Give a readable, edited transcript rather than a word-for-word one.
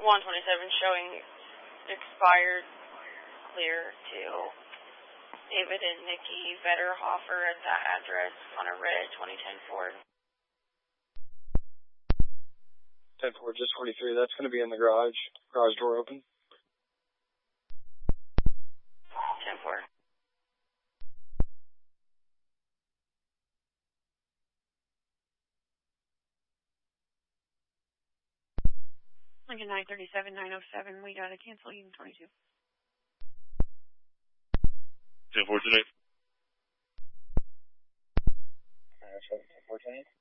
127 showing expired clear to David and Nikki Vetterhofer at that address on a red 2010 Ford. 10 Ford, just 43. That's going to be in the garage. Garage door open. 10 Ford. Lincoln 937, 907. We got to cancel even 22. 10 Ford, 10 10 Ford, 10